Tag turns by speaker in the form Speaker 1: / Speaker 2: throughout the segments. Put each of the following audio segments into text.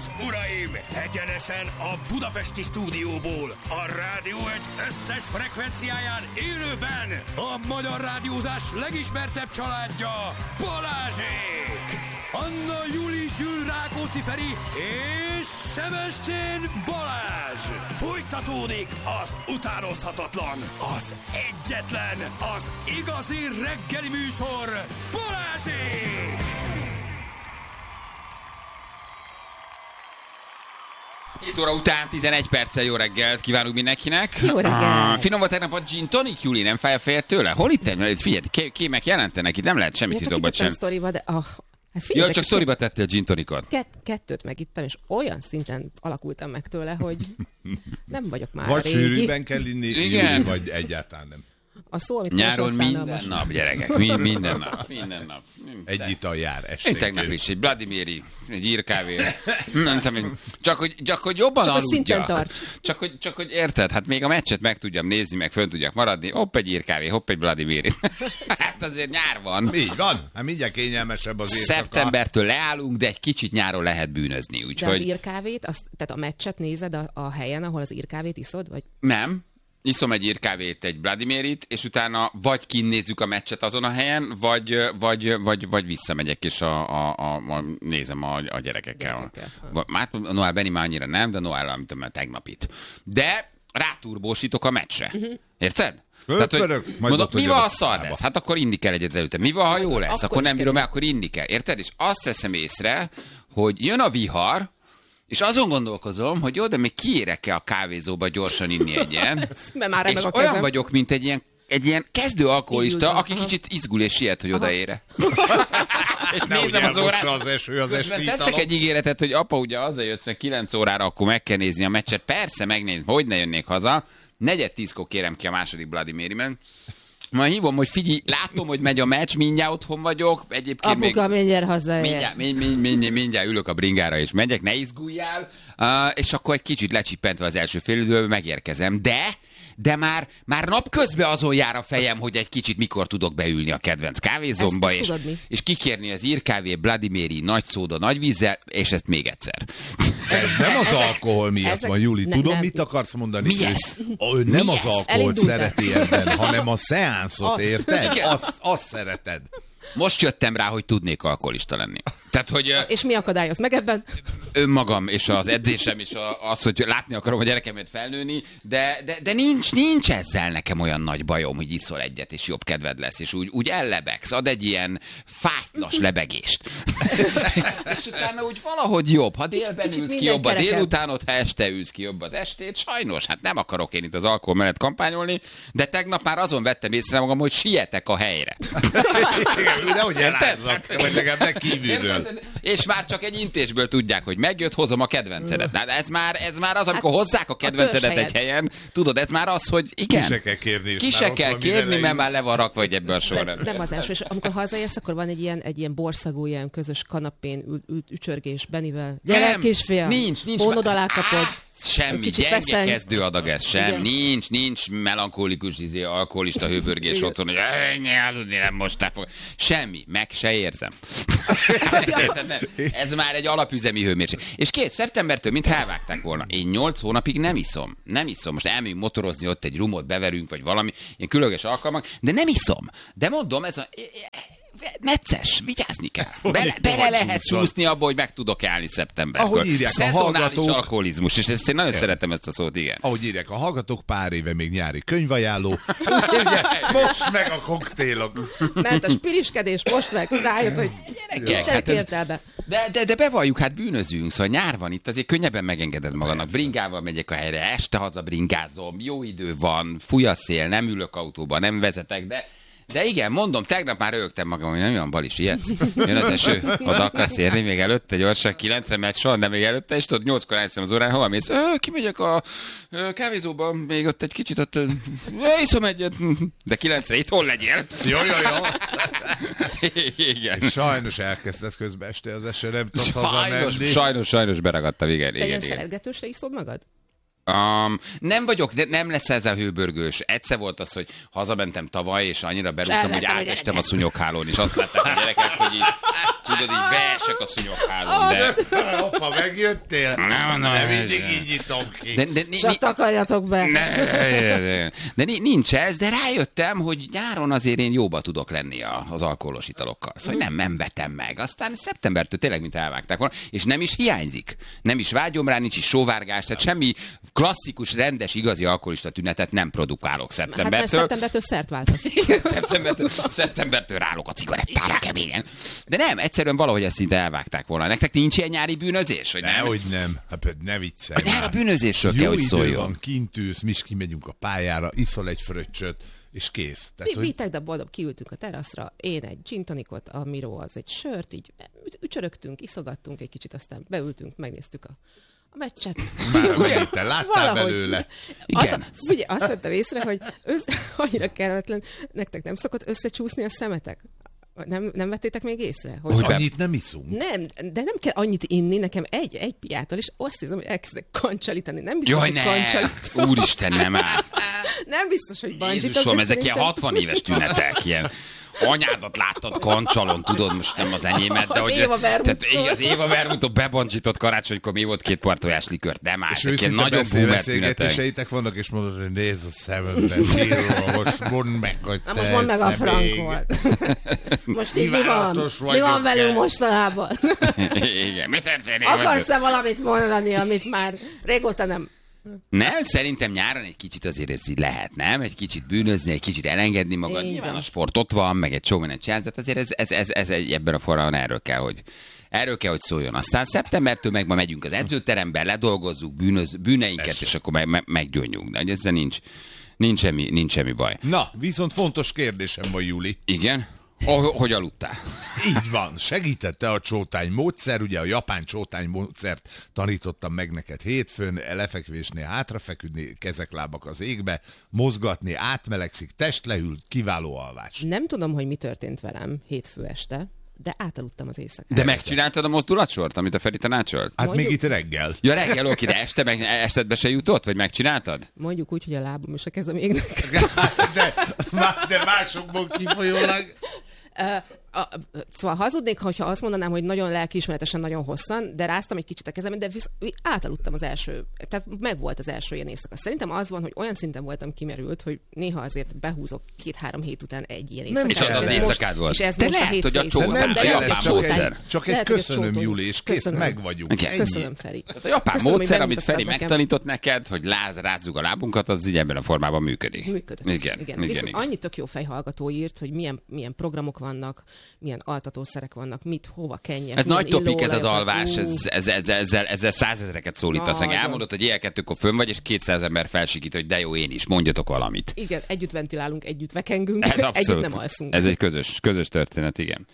Speaker 1: uraim! Egyenesen a budapesti stúdióból, a Rádió Egy összes frekvenciáján élőben a magyar rádiózás legismertebb családja, Balázsék! Anna Júli Zsül Rákóczi Feri és Sebestyén Balázs! Folytatódik az utánozhatatlan, az egyetlen, az igazi reggeli műsor, Balázsék!
Speaker 2: 7 óra után 11 perccel jó reggelt kívánunk mindenkinek.
Speaker 3: Jó reggelt.
Speaker 2: Finom volt tegnap a gin tonic, Juli, nem fáj a fejed tőle? Hol itt? Figyelj, kémek jelentenek, itt nem lehet semmit titokba sem.
Speaker 3: Sztoriba, de
Speaker 2: Jó, csak sztoriba tettél a gin tonicot.
Speaker 3: Kettőt megittem, és olyan szinten alakultam meg tőle, hogy nem vagyok már
Speaker 4: vagy
Speaker 3: régi.
Speaker 4: sűrűben kell inni,
Speaker 2: Igen.
Speaker 4: vagy egyáltalán nem.
Speaker 3: A szó, amit
Speaker 2: Nyáron minden
Speaker 3: szánalmas.
Speaker 2: nap, gyerekek, minden nap.
Speaker 4: Egy ital jár
Speaker 2: Én
Speaker 4: esténként.
Speaker 2: tegnap is egy Bloody Mary, egy írkávé. Nem tudom, csak hogy jobban
Speaker 3: Csak a szinten
Speaker 2: aludjak.
Speaker 3: tarts.
Speaker 2: Csak hogy érted, hát még a meccset meg tudjam nézni, meg fönn tudjak maradni. Hopp egy írkávé, hopp egy Bloody Mary. Hát azért nyár van.
Speaker 4: Így van, hát mindjárt kényelmesebb az éjszaka.
Speaker 2: Szeptembertől leállunk, de egy kicsit nyáron lehet bűnözni.
Speaker 3: De az
Speaker 2: Úgyhogy
Speaker 3: írkávét, tehát a meccset nézed a helyen, ahol az írkávét iszod? Vagy?
Speaker 2: nem. Iszom egy írkávét, egy Bloody Maryt, és utána vagy kinézzük a meccset azon a helyen, vagy visszamegyek, és nézem a gyerekekkel. Hát Noel Benni már annyira nem, de Noel, amit tudom, tegnapit. De ráturbósítok a meccsre. Érted? Mondok, mi van, ha szar lesz? Hát akkor inni kell egyet előtte. Mi van, ha jó lesz? Akkor nem bírom el, akkor inni kell. Érted? És azt veszem észre, hogy jön a vihar, és azon gondolkozom, hogy jó, de még kiérek-e a kávézóba gyorsan inni egyen. És olyan vagyok, mint egy ilyen kezdő alkoholista, aki kicsit izgul és siet, hogy odaére. És nézem az órát.
Speaker 4: Az eső, az esti
Speaker 2: Teszek
Speaker 4: italom.
Speaker 2: egy ígéretet, hogy apa, ugye hazajössz, hogy 9 órára, akkor meg kell nézni a meccset. Persze megnézni, hogy ne jönnék haza. 9:10-kor kérem ki a második Bloody Mary-ben. Majd hívom, hogy figyelj, látom, hogy megy a meccs, mindjárt otthon vagyok. Egyébként
Speaker 3: Apuka, mindjárt hazaér.
Speaker 2: Mindjárt ülök a bringára és megyek, ne izguljál. És akkor egy kicsit lecsippentve az első fél időben megérkezem. De már napközben azon jár a fejem, hogy egy kicsit mikor tudok beülni a kedvenc kávézomba, és kikérni az írkávé, Bloody Mary, nagy szóda, nagy vízzel, és ezt még egyszer.
Speaker 4: Ez nem az alkohol miatt van, Juli. Tudom, mit akarsz mondani?
Speaker 2: Mi ez?
Speaker 4: Ő nem az alkoholt
Speaker 3: Elindult.
Speaker 4: szereti ebben, hanem a szeánszot, érted?
Speaker 2: Igen.
Speaker 4: Azt szereted.
Speaker 2: Most jöttem rá, hogy tudnék alkoholista lenni. Tehát, hogy
Speaker 3: És mi akadályoz meg ebben?
Speaker 2: önmagam, és az edzésem, és az, hogy látni akarom a gyerekemet felnőni, de nincs ezzel nekem olyan nagy bajom, hogy iszol egyet, és jobb kedved lesz, és úgy ellebegsz, ad egy ilyen fájtlas lebegést. És utána úgy valahogy jobb. Ha délben ülsz ki jobb a délutánot, ha este ülsz ki jobb az estét, sajnos, hát nem akarok én itt az alkohol mellett kampányolni, de tegnap már azon vettem észre magam, hogy sietek a helyre.
Speaker 4: Nehogy elázzak, vagy legalább ne kívülről.
Speaker 2: És már csak egy intésből tudják, hogy megjött, hozom a kedvencedet. Na, ez már az, amikor hozzák a kedvencedet egy helyen, tudod, ez már az, hogy igen.
Speaker 4: Ki se kell kérni.
Speaker 2: Ki se kell kérni, mert már le van rakva, hogy ebből a sorrendben.
Speaker 3: Nem az első, és amikor hazaérsz, akkor van egy ilyen borszagú, ilyen közös kanapén ücsörgés Benivel. Gyere, kisfiam!
Speaker 2: Nincs.
Speaker 3: Hónod alá kapod.
Speaker 2: Semmi,
Speaker 3: Kicsit
Speaker 2: gyenge
Speaker 3: feszeng.
Speaker 2: kezdő adag ez, sem.
Speaker 3: Igen.
Speaker 2: Nincs melankolikus, alkoholista hőbörgés otthon, hogy aludni nem most fog. Semmi, meg se érzem. Nem. Ez már egy alapüzemi hőmérséklet. És szeptembertől, mintha elvágták volna. Én 8 hónapig nem iszom. Most elmegyünk motorozni, ott egy rumot beverünk, vagy valami, ilyen különleges alkalmak, de nem iszom. De mondom, ez a... necces, vigyázni kell. Bele lehet szúszni abba, hogy meg tudok állni szeptemberkor.
Speaker 4: Ahogy írják a
Speaker 2: szezonális
Speaker 4: hallgatók.
Speaker 2: alkoholizmus, és ezt én nagyon szeretem ezt a szót, igen.
Speaker 4: Ahogy írják a hallgatók, pár éve még nyári könyvajánló. Ugye, most meg a koktélok.
Speaker 3: Ment a spiriskedés, most meg rájött, hogy
Speaker 2: Gyerekek,
Speaker 3: semmi értelme.
Speaker 2: De bevalljuk, hát bűnözünk, szóval nyár van itt, azért könnyebben megengeded magadnak. Bringával megyek a helyre, este haza bringázom, jó idő van, fúj a szél, nem ülök autóba, nem vezetek, de igen, mondom, tegnap már rögtem magam, hogy nem olyan Balis, ilyetsz. Jön az eső, oda akarsz érni, még előtte gyorsan, 9-re megy soha, de még előtte, és tudod, 8-kor elszem az órán, hova mész? Kimegyek a kávézóba, még ott egy kicsit, ott iszom egyet, de 9-re itthon legyél.
Speaker 4: Jó.
Speaker 2: Igen.
Speaker 4: Sajnos elkezdett közben este az eső, nem tudsz hazamenni.
Speaker 2: Sajnos beragadt a igen.
Speaker 3: Te ilyen szeretgetősre iszod magad?
Speaker 2: Nem vagyok, de nem lesz ez a hőbörgős. Egyszer volt az, hogy hazamentem tavaly, és annyira berúgtam, hogy átestem a szúnyoghálón, és azt látták a gyerekek, hogy így, tudod, így beesek a szúnyoghálón. De...
Speaker 4: Hoppa, megjöttél? Nem, mindig így nyitom ki.
Speaker 3: Csak takarjatok be.
Speaker 2: De nincs ez, de rájöttem, hogy nyáron azért én jóba tudok lenni az alkoholos italokkal. Szóval nem vetem meg. Aztán szeptembertől tényleg, mint elvágták volna, és nem is hiányzik. Nem is vágyom rá, nincs is sóvárgás, tehát semmi klasszikus, rendes, igazi alkoholista tünetet nem produkálok szeptembertől.
Speaker 3: Hát szeptembertől szert váltasz.
Speaker 2: Igen, szeptembertől rálok a cigarettára keményen. De nem, egyszerűen valahogy ezt szinte elvágták volna. Nektek nincs ilyen nyári bűnözés? Hogy nem?
Speaker 4: Nehogy nem. Hát ne viccelj
Speaker 2: már. A bűnözésről kell, hogy szóljon.
Speaker 4: Jó idő van, kint ülsz, mi is kimegyünk a pályára, iszol egy fröccsöt, és kész.
Speaker 3: Mi tegnap boldog kiültünk a teraszra, én egy gin tonicot, a Miró az egy sört, így ücsörögtünk, iszogattunk egy kicsit, aztán beültünk, megnéztük a meccset.
Speaker 4: Már te láttál belőle.
Speaker 2: Igen.
Speaker 3: Azt vettem észre, hogy annyira kellemetlen, nektek nem szokott összecsúszni a szemetek? Nem vettétek még észre?
Speaker 4: Hogy annyit nem iszunk?
Speaker 3: Nem, de nem kell annyit inni, nekem egy piától, és azt hiszem, hogy elkezdek kancsalítani. Nem biztos,
Speaker 2: hogy
Speaker 3: kancsalítok.
Speaker 2: Úristen, nem áll.
Speaker 3: Nem biztos, hogy bancsitok.
Speaker 2: Jézusom, ezek ilyen 60 éves tünetek, ilyen anyádat láttad kancsalon, tudod, most nem az enyémet, de hogy... Az Éva Vermutól bebancsított karácsonykor mi volt 2 pohár tojás likört, nem áll, ezek ilyen nagyon boomer tünetek.
Speaker 4: Vannak, és mondod, hogy nézd a szememben, most mondd meg, hogy
Speaker 3: most mondd meg a Frankot. Most így mi van velünk mostanában?
Speaker 2: Igen, mi történik?
Speaker 3: Akarsz-e valamit mondani, amit már régóta nem...
Speaker 2: Nem, szerintem nyáron egy kicsit azért ez így lehet, nem? Egy kicsit bűnözni, egy kicsit elengedni magad. Nyilván a sport ott van, meg egy csomó mindent csinálsz, tehát azért ez ebben a formában erről kell, hogy szóljon. Aztán szeptembertől meg ma megyünk az edzőterembe, ledolgozzuk bűneinket, és akkor meggyógyunk. De ezzel nincs semmi baj.
Speaker 4: Na, viszont fontos kérdésem van, Juli.
Speaker 2: Igen? Hogy aludtál?
Speaker 4: Így van, segítette a csótány módszer, ugye a japán csótány módszert tanítottam meg neked hétfőn, lefekvésnél hátrafeküdni, kezek, lábak az égbe, mozgatni, átmelegszik, test lehűl, kiváló alvás.
Speaker 3: Nem tudom, hogy mi történt velem hétfő este, de átaludtam az éjszakát.
Speaker 2: De megcsináltad a mozdulatsort, amit a Feri tanácsolt?
Speaker 4: Hát mondjuk... még itt reggel.
Speaker 2: Ja, reggel, oké, de estedbe se jutott, vagy megcsináltad?
Speaker 3: Mondjuk úgy, hogy a lábam és a kezem égnek.
Speaker 4: de másokból kifolyólag...
Speaker 3: Szóval hazudnék, hogyha azt mondanám, hogy nagyon lelkiismeretesen, nagyon hosszan, de ráztam egy kicsit a kezemet, de átaludtam az első, tehát megvolt az első ilyen éjszaka. Szerintem az van, hogy olyan szinten voltam kimerült, hogy néha azért behúzok 2-3 hét után egy ilyen éjszakát.
Speaker 2: És az éjszakád volt.
Speaker 3: És ez
Speaker 2: de lehet, hogy a csótán, a japán módszer.
Speaker 4: Csak egy köszönöm, Júli, és kész, meg vagyunk.
Speaker 3: Köszönöm, Feri.
Speaker 2: A japán módszer, amit Feri megtanított neked, hogy rázzuk a lábunkat, az így ebben a formában működik.
Speaker 3: Működött. Igen. Viszont annyit tök jó fejhallgató írt, hogy milyen programok vannak, milyen altatószerek vannak, hova kenjek.
Speaker 2: Ez nagy topik ez az alvás, ezzel 100 000-eket szólítasz. Elmondod, hogy éjjel 2-kor fönn vagy, és 200 ember felsikít, hogy de jó, én is, mondjatok valamit.
Speaker 3: Igen, együtt ventilálunk, együtt vekengünk,
Speaker 2: együtt
Speaker 3: nem alszunk.
Speaker 2: Ez egy közös történet, igen.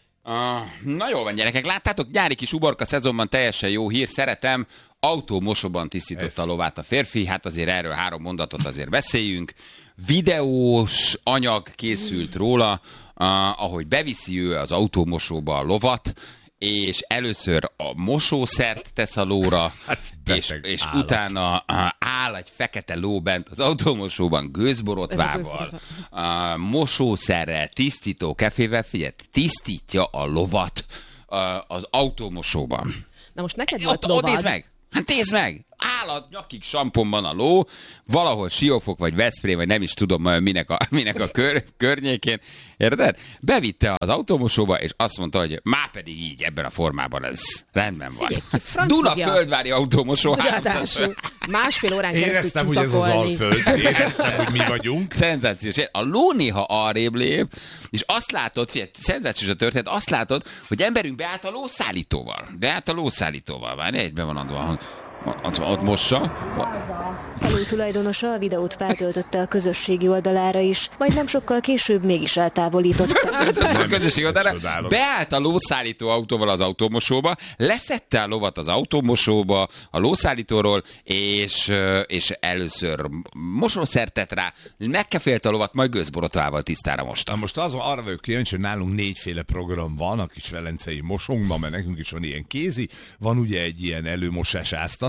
Speaker 2: Na jól van, gyerekek, láttátok? Nyári kis uborka szezonban teljesen jó hír, szeretem. Autómosóban tisztította a lovát a férfi, hát azért erről 3 mondatot azért beszéljünk. Videós anyag készült róla, ahogy beviszi ő az autómosóba a lovat, és először a mosószert tesz a lóra, és utána áll egy fekete ló bent az autómosóban gőzborotvával, mosószerrel, tisztító kefével, figyelj, tisztítja a lovat az autómosóban.
Speaker 3: Na most neked volt lovad.
Speaker 2: Nézd meg! Hát nézd meg! Állat nyakig samponban a ló, valahol Siófok vagy Veszprém, vagy nem is tudom minek a környékén, érted? Bevitte az autómosóba, és azt mondta, hogy már pedig így, ebben a formában ez rendben van. Duna-földvári autómosó.
Speaker 3: Másfél órán keresztül
Speaker 4: éreztem, hogy ez az Alföld. Éreztem, hogy mi vagyunk.
Speaker 2: Szenzációs. A ló néha arrébb lép, és azt látod, figyelj, szenzációs a történet, azt látod, hogy emberünk beállt a lószállítóval. Várj, egyben van adva, ott mossa.
Speaker 5: Falu tulajdonosa a videót feltöltötte a közösségi oldalára is, majd nem sokkal később mégis eltávolította.
Speaker 2: A közösségi oldalára beállt a lószállító autóval az autómosóba, leszette a lovat az autómosóba a lószállítóról, és először mosószert tett rá, megkefélte a lovat, majd gőzborotvával tisztára mosta.
Speaker 4: Na most arra vagyok kíváncsi, hogy nálunk 4 program van a kis velencei mosónkban, mert nekünk is van ilyen kézi, van ugye egy ilyen előmosás áztat,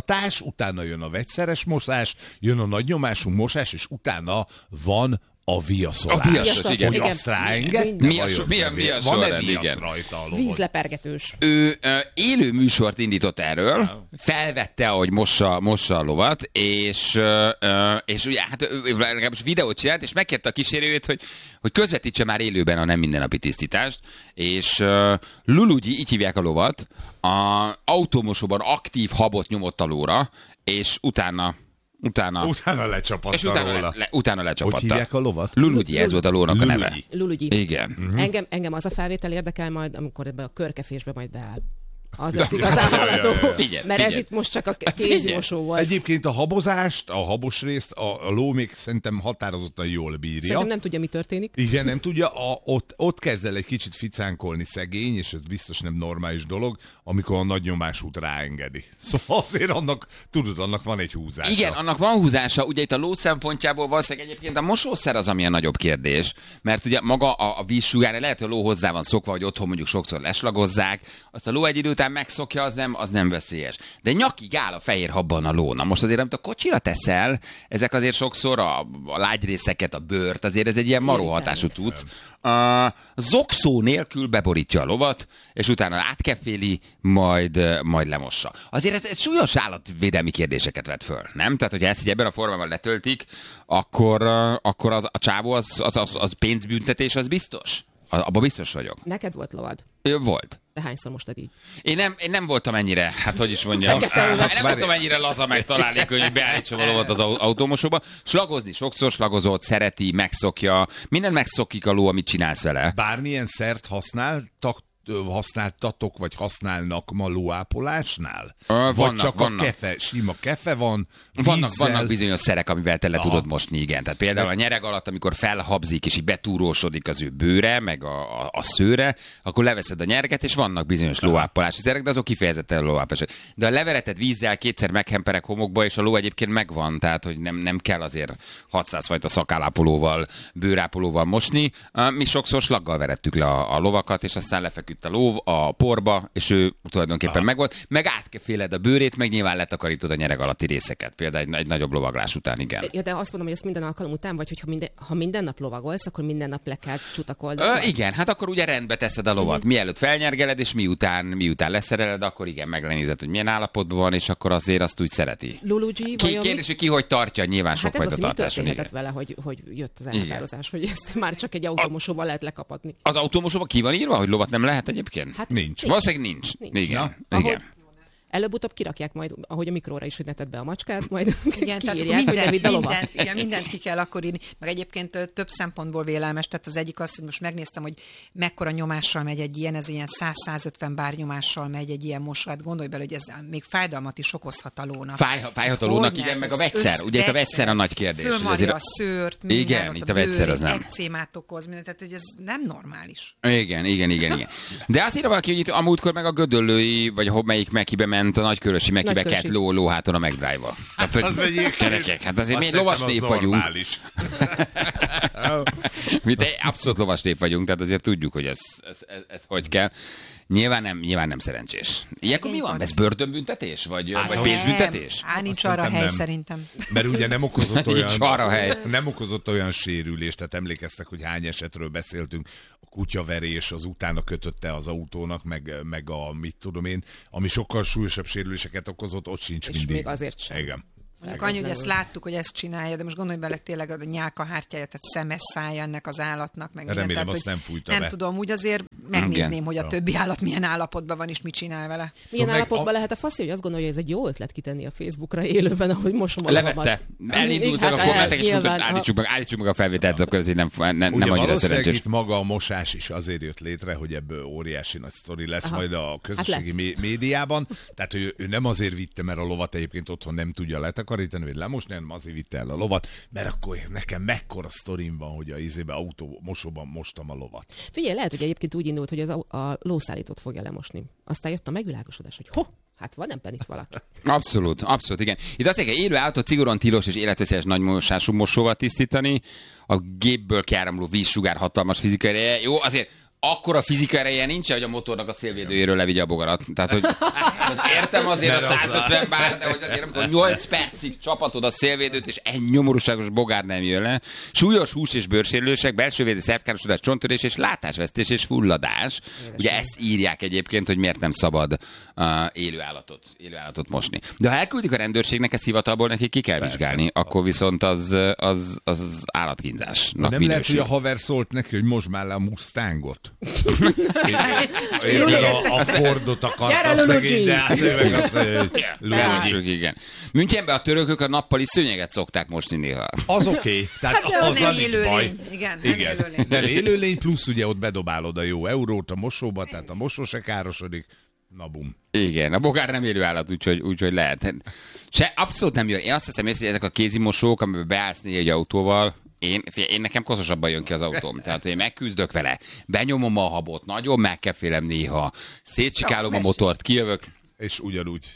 Speaker 4: izzatás, utána jön a vegyszeres mosás, jön a nagynyomású mosás, és utána van a viaszolás.
Speaker 2: A viaszos, igen.
Speaker 4: Hogy
Speaker 3: Igen.
Speaker 4: azt ráenged?
Speaker 2: Mi a
Speaker 4: Van-e
Speaker 2: sorrend,
Speaker 4: viasz
Speaker 2: igen.
Speaker 4: rajta a lovon?
Speaker 3: Vízlepergetős.
Speaker 2: Ő élő műsort indított erről, felvette, ahogy mossa a lovat, és ugye, hát legalábbis videót csinált, és megkérte a kísérőjét, hogy közvetítse már élőben a nem mindennapi tisztítást, és Lulugyi, így hívják a lovat, a autómosóban aktív habot nyomott a lóra, és utána lecsapatta
Speaker 4: róla.
Speaker 2: Utána lecsapatta.
Speaker 4: Hogy hívják a lovat?
Speaker 2: Lulugyi, ez volt a lónak a neve.
Speaker 3: Lulugyi.
Speaker 2: Igen.
Speaker 3: Engem az a felvétel érdekel majd, amikor ebbe a körkefésbe majd beáll. Az lesz igazán hallható. Mert ez itt most csak a kézimosó volt.
Speaker 4: Egyébként a habozást, a habos részt a ló még szerintem határozottan jól bírja.
Speaker 3: Szerintem nem tudja, mi történik.
Speaker 4: Igen, nem tudja. Ott kezd el egy kicsit ficánkolni szegény, és ez biztos nem normális dolog, amikor a nagy nyomásút ráengedi. Szóval azért annak van egy húzása.
Speaker 2: Igen, annak van húzása. Ugye itt a ló szempontjából valószínűleg egyébként a mosószer az, ami a nagyobb kérdés. Mert ugye maga a vízsugár, lehet, hogy a ló hozzá van szokva, hogy otthon mondjuk sokszor leslagozzák, azt a ló egy idő után megszokja, az nem veszélyes. De nyakig áll a fehér habban a ló. Na most azért, amit a kocsira teszel, ezek azért sokszor a lágyrészeket, a bőrt, azért ez egy ilyen maró hatású cucc. Zokszó nélkül beborítja a lovat, és utána átkeféli, majd lemossa. Azért ez súlyos állatvédelmi kérdéseket vet föl, nem? Tehát, hogyha ezt így ebben a formában letöltik, akkor a csávó az pénzbüntetés, az biztos? Abban biztos vagyok.
Speaker 3: Neked volt lovad?
Speaker 2: Volt.
Speaker 3: De hányszor mostad így?
Speaker 2: Én nem voltam ennyire, hát hogy is mondjam, nem voltam ennyire laza megtalálni, hogy beállítsam a lovat az autómosóba. Slagozni sokszor slagozott, szereti, megszokja. Mindent megszokik a ló, amit csinálsz vele.
Speaker 4: Bármilyen szert használtatok, vagy használnak ma lóápolásnál? Vagy csak a sima kefe van?
Speaker 2: Vannak bizonyos szerek, amivel te le tudod mosni, igen. Tehát például a nyereg alatt, amikor felhabzik, és így betúrósodik az ő bőre, meg a szőre, akkor leveszed a nyereget, és vannak bizonyos lóápolási szerek, de azok kifejezetten lóápolások. De a levereted vízzel kétszer meghemperek homokba, és a ló egyébként megvan, tehát hogy nem kell azért 600 fajta szakállápolóval, bőrápolóval mosni. Mi sokszor slaggal verettük le a lovakat, és aztán lefeküdt a ló a porba, és ő tulajdonképpen megvolt. Meg átkeféled a bőrét, meg nyilván letakarítod a nyereg alatti részeket. Például egy nagyobb lovaglás után, igen.
Speaker 3: Ja, de azt mondom, hogy ezt minden alkalom után, vagy ha minden nap lovagolsz, akkor minden nap le kell csutakolni.
Speaker 2: Igen, hát akkor ugye rendbe teszed a lovat. Mielőtt felnyergeled, és miután leszereled, akkor igen, megnézed, hogy milyen állapotban van, és akkor azért azt úgy szereti.
Speaker 3: Lulugyi,
Speaker 2: Kérdés, hogy ki hogy tartja, nyilván sok fajta tartáson.
Speaker 3: Mi történhetett vele, hogy jött az elhatározás, hogy ezt már csak egy autómosóban lehet lekapatni.
Speaker 2: Az autómosóban ki van írva, hogy lovat nem lehet egyébként?
Speaker 3: Hát
Speaker 4: nincs.
Speaker 2: Valószínűleg nincs. Igen.
Speaker 3: Előbb-utóbb kirakják majd, ahogy a mikróra is, hogy ne tedd be a macskát, majd
Speaker 6: igen,
Speaker 3: kiírják, hogy nem vidd a lovat.
Speaker 6: Mindent ki kell akkor írni. Meg egyébként több szempontból vélelmes, tehát az egyik az, hogy most megnéztem, hogy mekkora nyomással megy egy ilyen, ez ilyen 100-150 bár nyomással megy egy ilyen mosat. Gondolj bele, hogy ez még fájdalmat is okozhat a lónak.
Speaker 2: Fájhat a lónak, igen, meg a vegyszer. Ugye itt a vegyszer a nagy kérdés.
Speaker 6: Fölmarja a szőrt, minden,
Speaker 2: igen, itt a vegyszer az nem.
Speaker 6: Ekcémát okoz, minden, tehát hogy ez nem normális.
Speaker 2: Igen. De azt írja valaki, hogy itt a múltkor meg a Gödöllői, vagy melyik Mekibe ment, a Nagykörösi Mekibe kelt lóháton a megdrive-val. Tehát, hogy gyerekek, hát azért mi egy lovas nép vagyunk. Mi abszolút lovas nép vagyunk, tehát azért tudjuk, hogy ez hogy kell. Nyilván nem szerencsés. Ilyenkor mi van? Ez börtönbüntetés? Vagy pénzbüntetés?
Speaker 6: Nincs arra hely szerintem.
Speaker 4: Mert ugye nem okozott olyan sérülést, tehát emlékeztek, hogy hány esetről beszéltünk, a kutyaverés az utána kötötte az autónak, meg a mit tudom én, ami sokkal súlyosabb sérüléseket okozott, ott sincs
Speaker 3: és
Speaker 4: mindig.
Speaker 3: még azért sem.
Speaker 4: Igen.
Speaker 6: Mondjuk annyi, hogy ezt láttuk, hogy ezt csinálja, de most gondolj bele tényleg a nyálkahártyája, tehát szemes szája ennek az állatnak. Meg
Speaker 4: remélem,
Speaker 6: tehát,
Speaker 4: azt nem fújta
Speaker 6: nem
Speaker 4: be.
Speaker 6: tudom, úgy azért megnézném, hogy a többi állat milyen állapotban van, és mit csinál vele.
Speaker 3: Milyen állapotban lehet a faszi, hogy azt gondolja, hogy ez egy jó ötlet kitenni a Facebookra élőben, ahogy mosom a lavamat.
Speaker 2: Levette. Elindultak a kommentek, és mondta, állítsuk meg a felvételt, akkor ez nem annyira szerencsés.
Speaker 4: Itt maga a mosás is azért jött létre, hogy ebből óriási nagy sztori lesz majd a közösségi médiában. Tehát ő nem azért vitte, mert a lovat egyébként otthon nem tudja letakarítani, vagy lemosni, hanem azért vitte el a lovat, mert akkor nekem mekkora sztorim van, hogy a autómosóban mostam a lovat.
Speaker 3: Figyelj, lehet, hogy egyébként úgy indult, hogy a lószállítót fogja lemosni. Aztán jött a megvilágosodás, hogy hát van ebben itt valaki.
Speaker 2: Abszolút, igen. Itt azt mondják, élő állatot szigorúan tilos és életveszélyes nagymosású mosóval tisztítani, a gépből kiáramló vízsugár hatalmas fizikai ereje. Jó, azért akkora fizika ereje nincs, hogy a motornak a szélvédőjéről levigye a bogarat. Tehát, hogy értem azért a 150 bár, de hogy azért amikor 8 percig csapatod a szélvédőt, és egy nyomorúságos bogár nem jön le. Súlyos hús- és bőrsérülések, belsővédi szervkárosodás, csonttörés és látásvesztés és fulladás. Ugye ezt írják egyébként, hogy miért nem szabad élő állatot mosni. De ha elküldik a rendőrségnek, ezt hivatalból neki ki kell vizsgálni, akkor viszont az állatkínzásnak
Speaker 4: nem
Speaker 2: minősül.
Speaker 4: lehet, hogy a haver szólt neki, hogy most már le a Mustangot. A Fordot akarta szegény, de hát ő meg azt mondja, hogy
Speaker 2: Igen. Münchenben a törökök a nappali szőnyeget szokták mosni néha.
Speaker 4: az oké. Tehát az
Speaker 6: nem
Speaker 4: nincs
Speaker 6: élőlény.
Speaker 4: baj.
Speaker 6: Igen, nem élőlény.
Speaker 4: Nem élőlény, plusz ugye ott bedobálod a jó eurót a mosóba, tehát a mosó se károsodik. Na bum.
Speaker 2: Igen, a bogár nem élő állat, úgyhogy lehet. Abszolút nem jön. Én azt hiszem, hogy ezek a kézimosók, amiben beállsz egy autóval, én nekem koszosabban jön ki az autóm. Tehát, hogy én megküzdök vele, benyomom a habot, nagyon megkefélem néha, szétcsikálom a motort, kijövök,
Speaker 4: És ugyanúgy.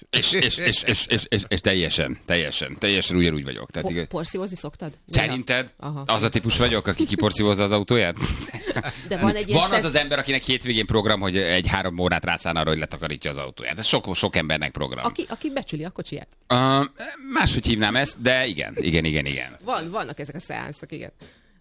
Speaker 2: és teljesen ugyanúgy vagyok. Tehát,
Speaker 3: Porszívozni szoktad?
Speaker 2: szerinted
Speaker 3: Aha.
Speaker 2: az a típus vagyok, aki kiporszívozza az autóját?
Speaker 3: De van egy ilyen
Speaker 2: Van az ember, akinek hétvégén program, hogy 3 órát rászán arra, hogy letakarítja az autóját. Ez sok embernek program.
Speaker 3: Aki becsüli a kocsiját.
Speaker 2: Máshogy hívnám ezt, de igen.
Speaker 3: Vannak ezek a szeánszok, igen.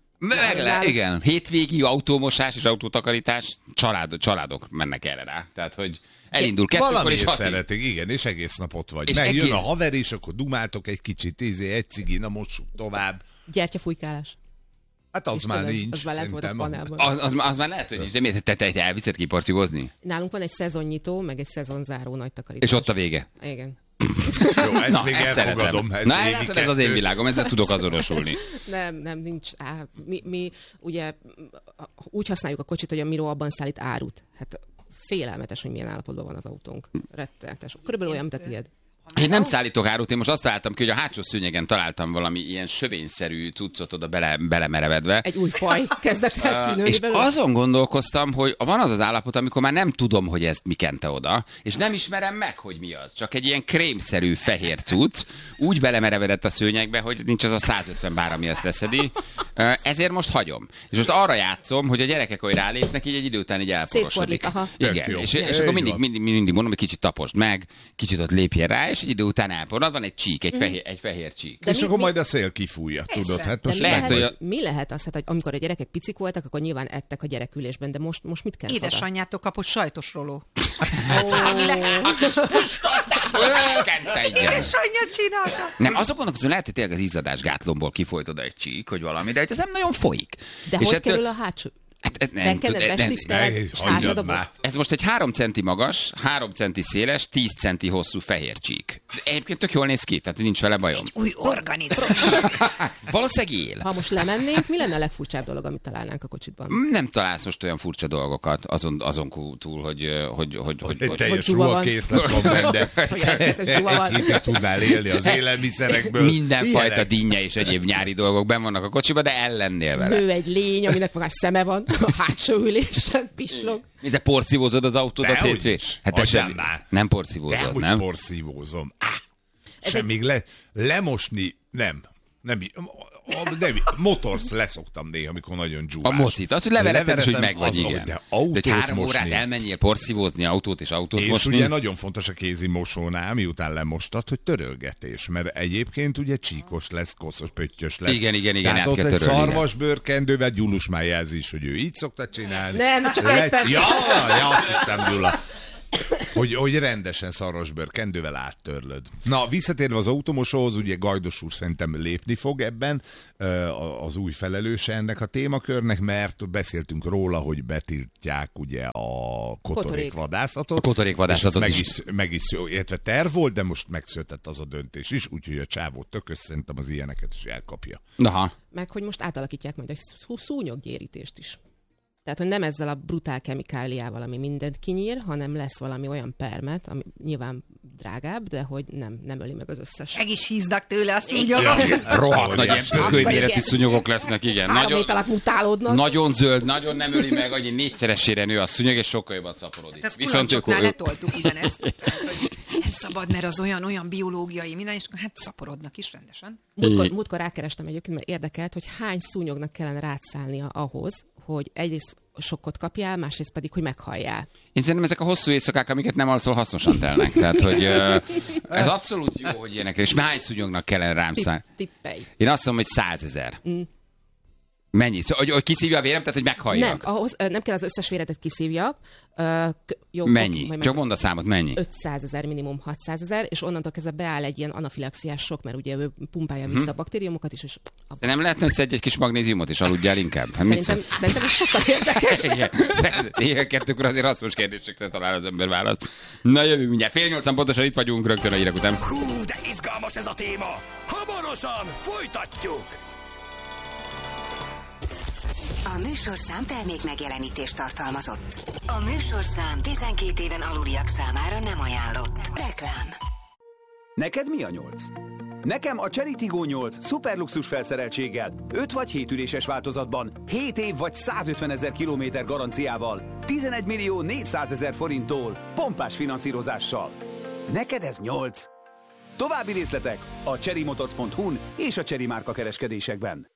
Speaker 2: Igen. Hétvégi autómosás és autótakarítás, családok mennek erre rá. Tehát, hogy elindul 2-kor és
Speaker 4: Valamiért
Speaker 2: 6-ig.
Speaker 4: szeretik, igen, és egész nap ott vagy.
Speaker 2: És
Speaker 4: Meg jön
Speaker 2: egész-
Speaker 4: a haver, és akkor dumáltok egy kicsit, egy cigi, na mossuk tovább.
Speaker 3: Gyertyafújkálás.
Speaker 4: Hát az
Speaker 3: És
Speaker 4: már
Speaker 3: tudod,
Speaker 4: nincs,
Speaker 3: az már lett volt a
Speaker 4: szerintem.
Speaker 3: panelban.
Speaker 2: Az már lehet, hogy nincs, de miért te elviszed kiporszívozni?
Speaker 3: Nálunk van egy szezonnyitó, meg egy szezonzáró nagy takarítás.
Speaker 2: És ott a vége.
Speaker 3: Igen.
Speaker 4: Jó, ezt még elfogadom.
Speaker 2: Na, látod, ez az én világom, ezzel tudok azonosulni.
Speaker 3: Nem, nincs. Mi ugye úgy használjuk a kocsit, hogy a Miro abban szállít árut. Hát félelmetes, hogy milyen állapotban van az autónk. Rettenetes. Körülbelül olyan, mint a tiéd.
Speaker 2: Én nem szállítok árut, én most azt találtam ki, hogy a hátsó szőnyegen találtam valami ilyen sövényszerű cuccot oda belemerevedve.
Speaker 3: Egy új faj kezdett el kinőni
Speaker 2: És
Speaker 3: belőle.
Speaker 2: azon gondolkoztam, hogy van az állapot, amikor már nem tudom, hogy ezt mi kente oda, és nem ismerem meg, hogy mi az. Csak egy ilyen krémszerű fehér cucc, úgy belemerevedett a szőnyegbe, hogy nincs az a 150 bár, ami ezt leszedi. Ezért most hagyom. És most arra játszom, hogy a gyerekek, hogy rálépnek, így egy idő után így elporosodik.
Speaker 3: Szétporlik, aha.
Speaker 2: Igen,
Speaker 4: Jó.
Speaker 2: és akkor mindig mondom, hogy kicsit taposd meg, kicsit ott lépjen rá, és egy idő után elporod, van egy csík, egy fehér csík.
Speaker 3: De
Speaker 4: És
Speaker 3: mi-
Speaker 4: akkor
Speaker 3: mi-
Speaker 4: majd a szél kifújja, tudod? Hát
Speaker 3: De
Speaker 4: most
Speaker 2: lehet, hogy
Speaker 3: mi lehet az, hát, hogy amikor a gyerekek picik voltak, akkor nyilván ettek a gyerekülésben, de most mit kell oda?
Speaker 6: Édesanyjától kapott sajtos roló. Édesanyja csinálta.
Speaker 2: Nem, azon gondolkozom, lehet, hogy tényleg az izzadásgátlomból kifolyt oda egy csík, hogy valami, de ez nem nagyon folyik.
Speaker 3: De
Speaker 2: És
Speaker 3: hogy
Speaker 2: ettől-
Speaker 3: kerül a hátsó?
Speaker 2: Nem,
Speaker 3: Bekened, bestifteled, és
Speaker 4: hagyjad
Speaker 3: hátradobod?
Speaker 4: már.
Speaker 2: ez most egy 3 centi magas, 3 centi széles, 10 centi hosszú fehér csík. Egyébként tök jól néz ki, tehát nincs vele bajom.
Speaker 6: Új organizmus.
Speaker 2: Valószínűleg él.
Speaker 3: Ha most lemennénk, mi lenne a legfurcsább dolog, amit találnánk a kocsitban?
Speaker 2: Nem találsz most olyan furcsa dolgokat azon túl, hogy
Speaker 4: egy teljes
Speaker 3: dzsuva van.
Speaker 4: ruhakészlet van benne.
Speaker 3: Rettenetes dzsuva van.
Speaker 4: Egy hétig tudnál élni az élelmiszerekből.
Speaker 2: mindenfajta
Speaker 4: Ilyenek.
Speaker 2: dinnye és egyéb nyári dolgok benn vannak a kocsiba, de ellennél vele.
Speaker 3: Nő egy lény, aminek magás szeme van, a hátsó ülésen pislog.
Speaker 2: De porszívózod az autódat
Speaker 4: Dehogy
Speaker 2: hétvég?
Speaker 4: is.
Speaker 2: Hát te
Speaker 4: Hagyjál
Speaker 2: sem,
Speaker 4: már.
Speaker 2: nem porszívózod,
Speaker 4: Dehogy
Speaker 2: nem?
Speaker 4: porszívózom. Sem még lemosni, nem. Motort leszoktam néha, amikor nagyon
Speaker 2: A
Speaker 4: dzsúvás.
Speaker 2: mocit, az, hogy levereted, és hogy megvagy,
Speaker 4: az,
Speaker 2: igen.
Speaker 4: De
Speaker 2: De
Speaker 4: autót
Speaker 2: hogy 3
Speaker 4: mosni.
Speaker 2: órát elmenjél porszívózni autót és autót
Speaker 4: És
Speaker 2: mosni.
Speaker 4: ugye nagyon fontos a kézi mosónál, miután lemostad, hogy törölgetés, mert egyébként ugye csíkos lesz, koszos, pöttyös lesz.
Speaker 2: Igen,
Speaker 4: Tehát
Speaker 2: át
Speaker 4: ott
Speaker 2: kell
Speaker 4: egy
Speaker 2: törölni,
Speaker 4: szarvasbőrkendővel Gyulus már jelzi is, hogy ő így szokta csinálni.
Speaker 3: Nem, csak egy perc.
Speaker 4: Ja, azt hittem, Gyula. Hogy rendesen szarvasbőrkendővel áttörlöd. Na, visszatérve az automosóhoz, ugye Gajdos úr szerintem lépni fog ebben, az új felelőse ennek a témakörnek, mert beszéltünk róla, hogy betiltják ugye a kotorékvadászatot.
Speaker 2: A kotorékvadászatot
Speaker 4: És
Speaker 2: is.
Speaker 4: meg is jó, illetve terv volt, de most megszületett az a döntés is, úgyhogy a csávó tökös szerintem az ilyeneket is elkapja.
Speaker 2: Aha.
Speaker 3: Meg, hogy most átalakítják majd a szúnyoggyérítést is. Tehát, hogy nem ezzel a brutál kemikáliával, ami mindent kinyír, hanem lesz valami olyan permet, ami nyilván drágább, de hogy nem öli meg az összes.
Speaker 6: Meg is híznak tőle azt mondja.
Speaker 2: Rohadt nagy ilyen
Speaker 3: Akkor
Speaker 2: pökölyméretű
Speaker 3: igen.
Speaker 2: szúnyogok lesznek, igen.
Speaker 3: 3 hét alatt mutálódnak.
Speaker 2: Nagyon zöld, nagyon nem öli meg, annyi 4-szeresére nő a szúnyog, és sokkal jobban szaporodik.
Speaker 6: Hát ezt
Speaker 2: Viszont
Speaker 6: kulancsoknál letoltuk ugyanezt. Hogy nem szabad, mert az olyan biológiai minden, és hát szaporodnak is rendesen.
Speaker 3: Múltkor rákerestem egyébként, mert érdekelt, hogy hány szúnyognak kellene rátszálnia ahhoz, hogy egyrészt sokkot kapjál, másrészt pedig, hogy meghalljál.
Speaker 2: Én szerintem ezek a hosszú éjszakák, amiket nem alszol, hasznosan telnek. Tehát, hogy ez abszolút jó, hogy ilyenekre. És hány szúnyognak kellene rám szállni?
Speaker 3: Tippelj.
Speaker 2: Én azt mondom, hogy 100 000. Mennyi? Szóval, hogy kiszívja a vérem, tehát hogy meghalljak?
Speaker 3: Nem kell az összes véredet kiszívja.
Speaker 2: Mennyi? Csak mondd a számot, mennyi?
Speaker 3: 500 000, minimum 600 000, és onnantól kezdve beáll egy ilyen anafilaxiás sok, mert ugye ő pumpálja vissza a baktériumokat is. És
Speaker 2: de nem lehetne, hogy szedj egy kis magnéziumot, és aludjál inkább?
Speaker 3: Szerintem ez sokkal érdekes.
Speaker 2: Igen, 2-kor azért hasznos kérdésekre talál az ember választ. Na jövő mindjárt. 7:30 pontosan itt vagyunk, rögtön a hírek után.
Speaker 1: Hú, de izgalmas ez a téma! Hamarosan folytatjuk!
Speaker 7: A műsorszám termék megjelenítést tartalmazott. A műsorszám 12 éven aluliak számára nem ajánlott. Reklám.
Speaker 8: Neked mi a 8? Nekem a Cherry Tiggo 8 szuperluxus felszereltséggel, 5 vagy 7 üléses változatban, 7 év vagy 150 000 kilométer garanciával, 11 400 000 forinttól, pompás finanszírozással. Neked ez 8. További részletek a cherrymotors.hu-n és a Cherry márka kereskedésekben.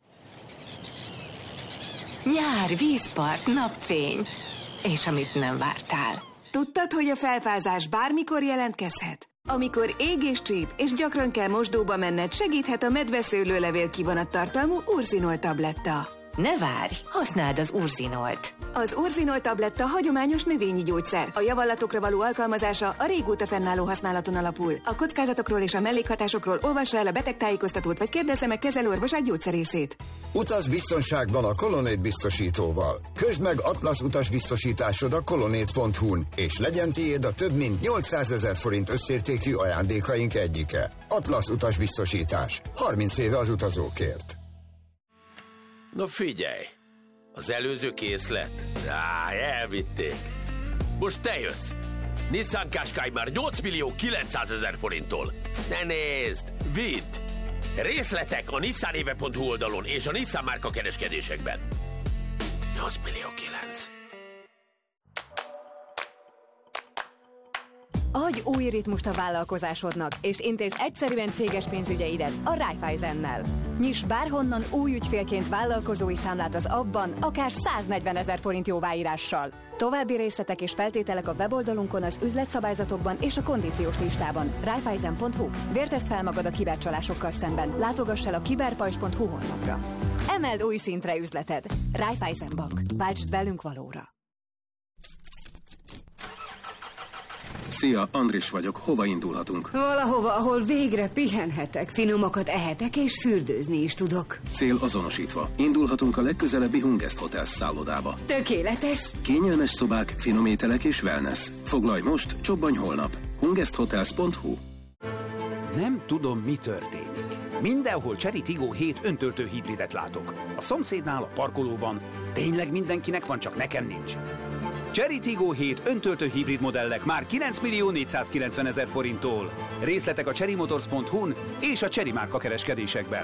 Speaker 7: Nyár, vízpart, napfény. És amit nem vártál. Tudtad, hogy a felfázás bármikor jelentkezhet? Amikor ég és csíp, és gyakran kell mosdóba menned, segíthet a medveszőlőlevél kivonattartalmú Urzinol tabletta. Ne várj, használd az Urzinolt. Az Urzinol tabletta hagyományos növényi gyógyszer. A javallatokra való alkalmazása a régóta fennálló használaton alapul. A kockázatokról és a mellékhatásokról olvassa el a betegtájékoztatót, vagy kérdezze meg kezelőorvosát gyógyszerészét.
Speaker 9: Utaz biztonságban a Colonnade biztosítóval. Közd meg Atlasz utasbiztosításod a colonnade.hu-n, és legyen tiéd a több mint 800 000 forint összértékű ajándékaink egyike. Atlasz utasbiztosítás. 30 éve az utazókért.
Speaker 10: Na figyelj, az előző készlet? Elvitték. Most te jössz. Nissan Qashqai már 8 900 000 forinttól. Ne nézd, vidd! Részletek a nissanéve.hu oldalon és a Nissan márka kereskedésekben. 8 900 000.
Speaker 11: Adj új ritmust a vállalkozásodnak, és intézd egyszerűen céges pénzügyeidet a Raiffeisennel. Nyiss bárhonnan új ügyfélként vállalkozói számlát az abban, akár 140 000 forint jóváírással. További részletek és feltételek a weboldalunkon, az üzletszabályzatokban és a kondíciós listában. Raiffeisen.hu. Vértesd fel magad a kibercsalásokkal szemben. Látogass el a kiberpajzs.hu honlapra. Emeld új szintre üzleted. Raiffeisen Bank. Váltsd velünk valóra.
Speaker 12: Szia, Andris vagyok. Hova indulhatunk?
Speaker 13: Valahova, ahol végre pihenhetek, finomakat ehetek és fürdőzni is tudok.
Speaker 12: Cél azonosítva. Indulhatunk a legközelebbi Hungest Hotels szállodába.
Speaker 13: Tökéletes!
Speaker 12: Kényelmes szobák, finom ételek és wellness. Foglalj most, csobbanj holnap. hungesthotels.hu.
Speaker 8: Nem tudom, mi történik. Mindenhol Cherry Tiggo 7 öntöltő hibridet látok. A szomszédnál, a parkolóban. Tényleg mindenkinek van, csak nekem nincs. Cherry Tiggo 7 öntöltő hibrid modellek már 9 490 000 forinttól. Részletek a cherrymotors.hu-n és a Cherry márka kereskedésekben.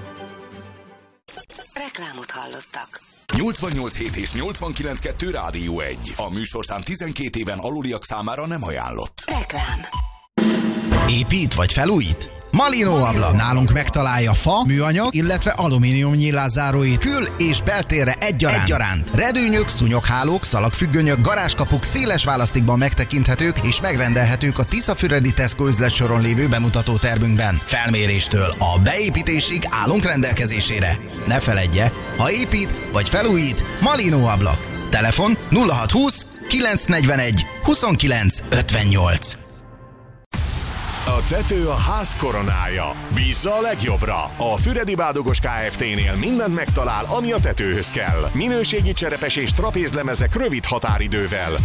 Speaker 7: Reklámot hallottak.
Speaker 1: 88.7 és 89.2 Rádió 1. A műsorszám 12 éven aluliak számára nem ajánlott.
Speaker 7: Reklám.
Speaker 14: Épít vagy felújít? Malinó ablak. Nálunk megtalálja fa, műanyag, illetve alumínium nyílászáróit kül- és beltérre egyaránt. Redőnyök, szúnyoghálók, szalagfüggönyök, garázskapuk széles választékban megtekinthetők és megrendelhetők a Tiszafüredi Tesco üzletsoron lévő bemutató termünkben. Felméréstől a beépítésig állunk rendelkezésére. Ne feledje, ha épít vagy felújít, Malinó ablak. Telefon 0620 941 29 58.
Speaker 15: A tető a ház koronája. Bízza a legjobbra. A Füredi Bádogos Kft-nél mindent megtalál, ami a tetőhöz kell. Minőségi cserepes és trapézlemezek rövid határidővel.